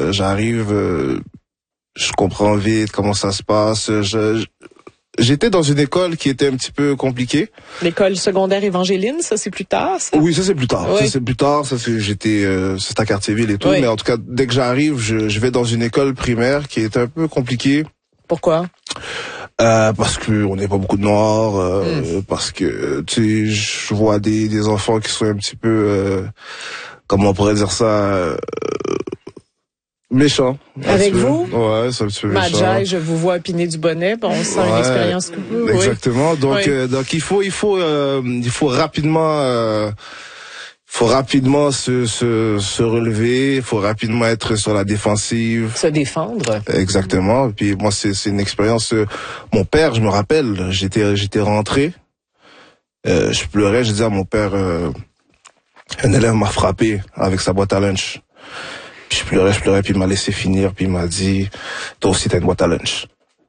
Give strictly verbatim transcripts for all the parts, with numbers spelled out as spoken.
euh, j'arrive, euh, je comprends vite comment ça se passe. Je, je, j'étais dans une école qui était un petit peu compliquée. L'école secondaire Évangéline, ça c'est plus tard, ça? Oui, ça c'est plus tard. Oui. Ça c'est plus tard. Ça c'est, j'étais, euh, c'est à Cartierville et tout. Oui. Mais en tout cas, dès que j'arrive, je, je vais dans une école primaire qui est un peu compliquée. Pourquoi? Euh, parce que on n'est pas beaucoup de noirs, euh, mm. parce que tu sais, je vois des des enfants qui sont un petit peu, euh, comment on pourrait dire ça, euh, méchants. Avec vous? Ouais, c'est un petit peu méchant. Madjai, je vous vois opiner du bonnet, bon, on sent ouais, une expérience. Oui. Exactement. Donc oui. euh, donc il faut il faut euh, il faut rapidement euh, faut rapidement se, se, se relever, il faut rapidement être sur la défensive. Se défendre. Exactement. Et puis moi, c'est, c'est une expérience. Euh, mon père, je me rappelle, j'étais, j'étais rentré, euh, je pleurais, je disais à mon père, euh, un élève m'a frappé avec sa boîte à lunch. Puis je pleurais, je pleurais, puis il m'a laissé finir, puis il m'a dit, toi aussi t'as une boîte à lunch.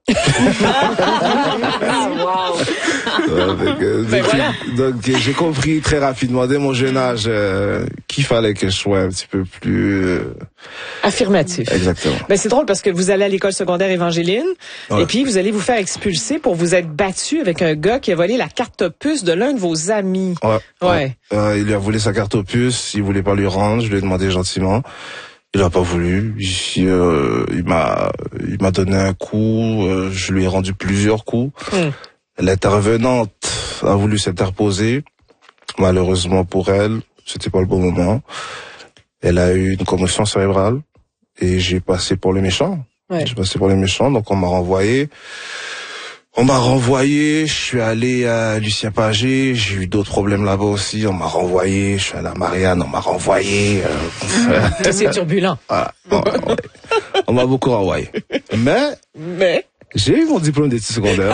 Wow. donc, euh, ben donc, voilà. donc j'ai compris très rapidement dès mon jeune âge euh, qu'il fallait que je sois un petit peu plus euh... affirmatif. Exactement. Ben c'est drôle parce que vous allez à l'école secondaire Évangéline ouais. et puis vous allez vous faire expulser pour vous être battu avec un gars qui a volé la carte opus de l'un de vos amis. Ouais. Ouais. ouais. Euh, il lui a volé sa carte opus, il voulait pas lui rendre, je lui ai demandé gentiment. Il a pas voulu. Il, euh, il m'a, il m'a donné un coup. Euh, je lui ai rendu plusieurs coups. Mm. L'intervenante a voulu s'interposer. Malheureusement pour elle, c'était pas le bon moment. Elle a eu une commotion cérébrale et j'ai passé pour le méchant. Ouais. J'ai passé pour les méchants, donc on m'a renvoyé. On m'a renvoyé, je suis allé à Lucien Pagé, j'ai eu d'autres problèmes là-bas aussi, on m'a renvoyé, je suis allé à Marianne, on m'a renvoyé. Euh... C'est turbulent. Voilà. On, on, on m'a beaucoup renvoyé. Mais, mais, j'ai eu mon diplôme d'études secondaires.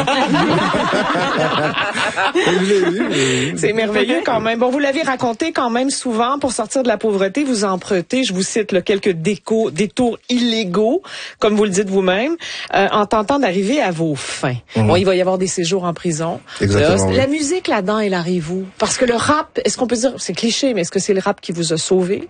C'est merveilleux quand même. Bon, vous l'avez raconté quand même souvent, pour sortir de la pauvreté, vous empruntez, je vous cite là, quelques déco, détours illégaux, comme vous le dites vous-même, euh, en tentant d'arriver à vos fins. Mm-hmm. Bon, il va y avoir des séjours en prison. Exactement. Là, la musique là-dedans, elle arrive où? Parce que le rap, est-ce qu'on peut dire, c'est cliché, mais est-ce que c'est le rap qui vous a sauvé?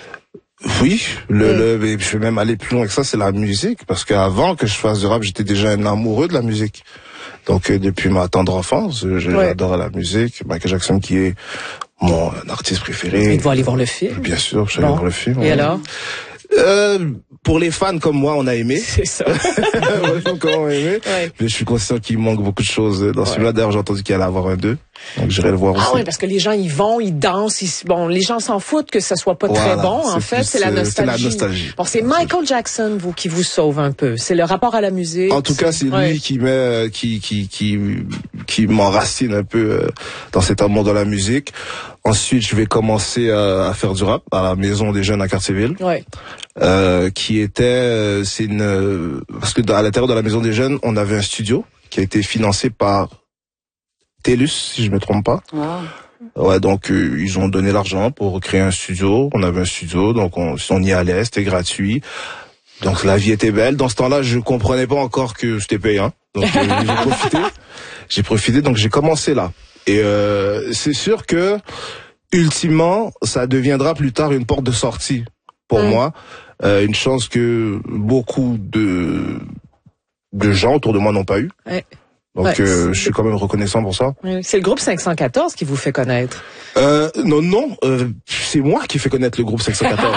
Oui, le, mmh. le, je vais même aller plus loin que ça, c'est la musique, parce qu'avant que je fasse du rap, j'étais déjà un amoureux de la musique. Donc euh, depuis ma tendre enfance, je, ouais. j'adore la musique. Michael Jackson qui est mon artiste préféré. Il faut aller voir le film. Bien sûr, je vais bon. aller voir le film. Et ouais. alors? Euh, pour les fans comme moi, on a aimé. C'est ça. comme on a aimé. Ouais. Mais je suis conscient qu'il manque beaucoup de choses dans ouais. celui-là. D'ailleurs, j'ai entendu qu'il allait avoir un deux. Donc j'irai le voir ah aussi. Ah oui, parce que les gens ils vont, ils dansent, ils, bon, les gens s'en foutent que ça soit pas voilà, très bon. En fait, c'est la nostalgie. C'est la nostalgie. Bon, c'est Michael Jackson, vous, qui vous sauve un peu. C'est le rapport à la musique. En tout cas, c'est ouais. lui qui met, qui, qui, qui, qui m'enracine un peu dans cet amour de la musique. Ensuite, je vais commencer à, à faire du rap à la Maison des Jeunes à Cartierville. Ouais. Euh, qui était, c'est une, parce que à l'intérieur de la Maison des Jeunes, on avait un studio qui a été financé par TELUS, si je me trompe pas. Wow. Ouais, donc euh, ils ont donné l'argent pour créer un studio. On avait un studio, donc on, on y allait, c'était gratuit. Donc la vie était belle. Dans ce temps-là, je comprenais pas encore que c'était payant. Donc euh, j'ai profité, j'ai profité. Donc j'ai commencé là. Et euh, c'est sûr que ultimement, ça deviendra plus tard une porte de sortie pour mmh. moi. Euh, une chance que beaucoup de de gens autour de moi n'ont pas eu. Ouais. Donc ouais, euh, je suis quand même reconnaissant pour ça. C'est le groupe cinq cent quatorze qui vous fait connaître. Euh, non, non, euh, c'est moi qui fais connaître le groupe cinq cent quatorze.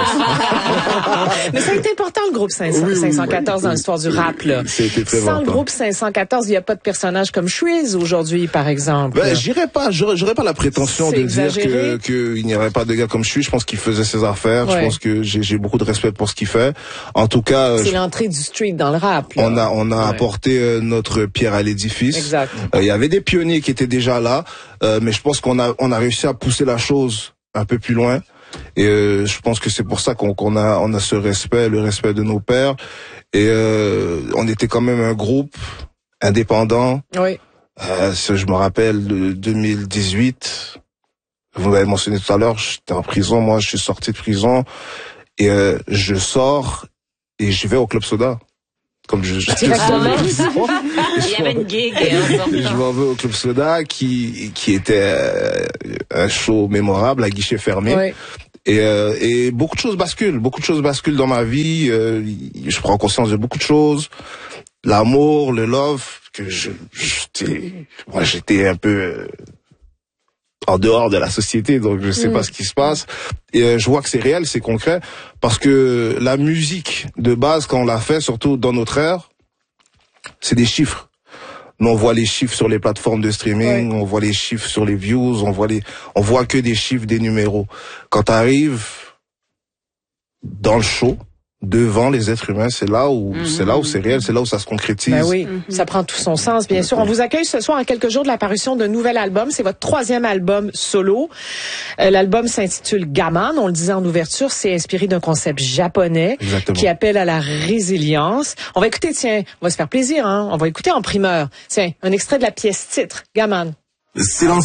Mais ça a été important le groupe cinq cents, oui, cinq cent quatorze oui, dans l'histoire du rap là. C'était très Sans important. le groupe cinq cent quatorze, il n'y a pas de personnage comme Shreeze aujourd'hui, par exemple. Ben, j'irais pas, j'aurais, j'aurais pas la prétention de exagéré. dire que qu'il n'y aurait pas de gars comme Shreeze. Je pense qu'il faisait ses affaires. Ouais. Je pense que j'ai, j'ai beaucoup de respect pour ce qu'il fait. En tout cas, c'est je... l'entrée du street dans le rap. Là. On a, on a ouais. apporté euh, notre pierre à l'édifice. Exact. Euh, il y avait des pionniers qui étaient déjà là, euh, mais je pense qu'on a, on a réussi à pousser la chose un peu plus loin. Et euh, je pense que c'est pour ça qu'on, qu'on a, on a ce respect, le respect de nos pères. Et euh, on était quand même un groupe indépendant. Oui. Euh, je me rappelle de deux mille dix-huit. Vous m'avez mentionné tout à l'heure, j'étais en prison. Moi, je suis sorti de prison et euh, je sors et je vais au Club Soda. Comme je, je, je Il y avait une gig. Je m'en vais au Club Soda qui qui était euh, un show mémorable à guichet fermé. Oui. Et, euh, et beaucoup de choses basculent, beaucoup de choses basculent dans ma vie. Euh, je prends conscience de beaucoup de choses, l'amour, le love, que je, j'étais, moi j'étais un peu euh, en dehors de la société, donc je sais mmh. pas ce qui se passe. Et euh, je vois que c'est réel, c'est concret, parce que la musique de base, quand on l'a fait, surtout dans notre ère, c'est des chiffres. Nous, on voit les chiffres sur les plateformes de streaming, ouais. on voit les chiffres sur les views, on voit les, on voit que des chiffres, des numéros. Quand t'arrives dans le show, devant les êtres humains, c'est là où, mmh. c'est là où c'est réel, c'est là où ça se concrétise. Ben oui, mmh. ça prend tout son sens, bien sûr. On vous accueille ce soir à quelques jours de la parution d'un nouvel album. C'est votre troisième album solo. Euh, l'album s'intitule Gaman. On le disait en ouverture, c'est inspiré d'un concept japonais Exactement. Qui appelle à la résilience. On va écouter, tiens, on va se faire plaisir, hein. On va écouter en primeur. Tiens, un extrait de la pièce titre, Gaman. Silence.